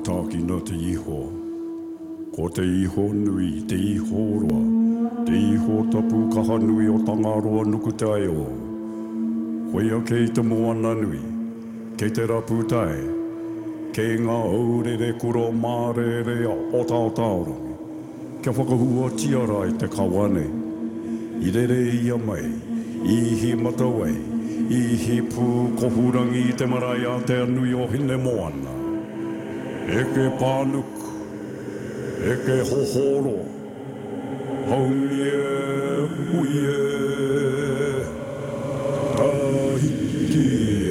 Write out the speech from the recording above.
tāki no te iho. Ko te iho nui, te iho roa. Te iho tapu kaha nui o tangaroa nuku te ai o. Hoia kei te moana nui, kei te rapu tai. Kei ngā aurere kuro mārere o tāotaorongi. Kia whakahua tiara i te kawane. I rere ia mai, i hi matawai, i hi pū kohurangi i te marae a te anui o hine moana. Eke pānuku, eke hohoro, haumie, uie.